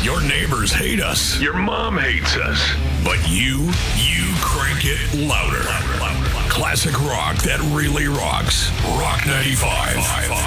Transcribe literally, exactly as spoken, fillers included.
Your neighbors hate us. Your mom hates us. But you, you crank it louder. Classic rock that really rocks. Rock ninety-five.